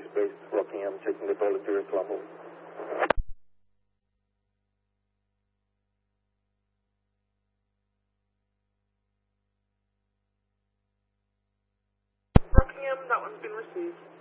base Rockingham, taking the Bola 0 Bravo. Rockingham, that one's been received.